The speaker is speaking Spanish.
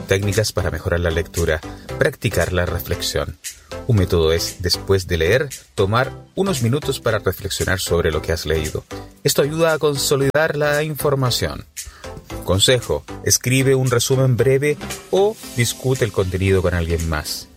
Técnicas para mejorar la lectura. Practicar la reflexión. Un método es, después de leer, tomar unos minutos para reflexionar sobre lo que has leído. Esto ayuda a consolidar la información. Consejo: escribe un resumen breve o discute el contenido con alguien más.